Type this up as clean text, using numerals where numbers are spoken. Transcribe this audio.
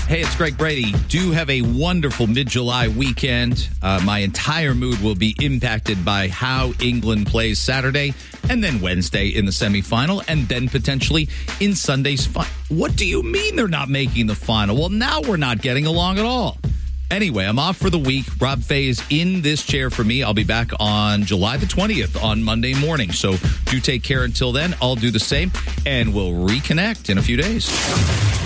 Hey, it's Greg Brady. Do have a wonderful mid-July weekend. My entire mood will be impacted by how England plays Saturday and then Wednesday in the semifinal and then potentially in Sunday's final. What do you mean they're not making the final? Well, now we're not getting along at all. Anyway, I'm off for the week. Rob Fay is in this chair for me. I'll be back on July the 20th on Monday morning. So do take care until then. I'll do the same, and we'll reconnect in a few days.